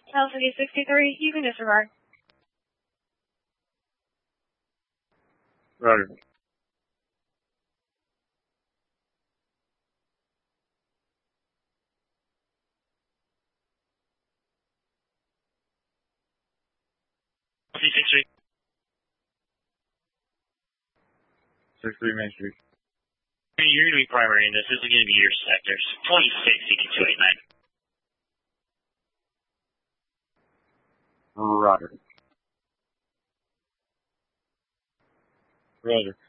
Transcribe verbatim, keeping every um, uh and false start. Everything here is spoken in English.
Velocity sixty-three, you can disregard. Roger. C six three. six three Main Street. You're going to be primary in this. This is going to be your sectors. twenty-six, you can two eighty-nine. Roger. Roger.